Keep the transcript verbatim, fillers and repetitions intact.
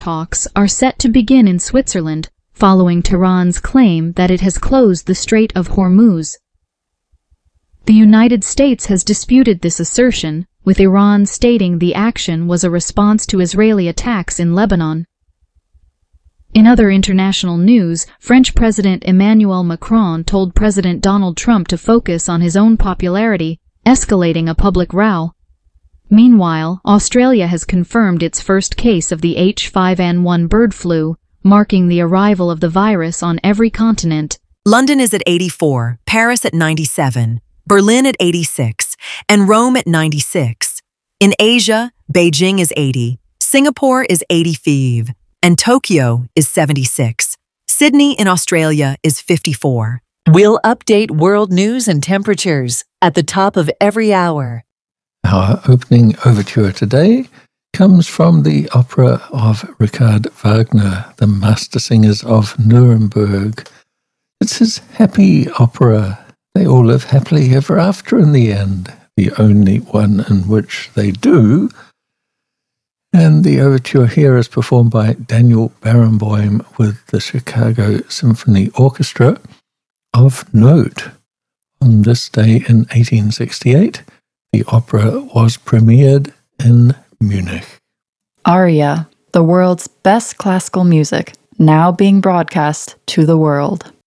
Talks are set to begin in Switzerland, following Tehran's claim that it has closed the Strait of Hormuz. The United States has disputed this assertion, with Iran stating the action was a response to Israeli attacks in Lebanon. In other international news, French President Emmanuel Macron told President Donald Trump to focus on his own popularity, escalating a public row. Meanwhile, Australia has confirmed its first case of the H five N one bird flu, marking the arrival of the virus on every continent. London is at eighty-four, Paris at ninety-seven, Berlin at eighty-six, and Rome at ninety-six. In Asia, Beijing is eighty, Singapore is eighty-five, and Tokyo is seventy-six. Sydney in Australia is fifty-four. We'll update world news and temperatures at the top of every hour. Our opening overture today comes from the opera of Richard Wagner, the Master Singers of Nuremberg. It's his happy opera. They all live happily ever after in the end, the only one in which they do. And the overture here is performed by Daniel Barenboim with the Chicago Symphony Orchestra. Of note, on this day in eighteen sixty-eight, the opera was premiered in Munich. Aria, the world's best classical music, now being broadcast to the world.